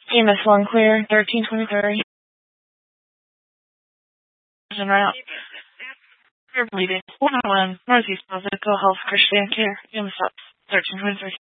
EMS 1 clear, 1323. Route. You're bleeding. 101, Northeast Positive Health Christian Care. EMS 1323.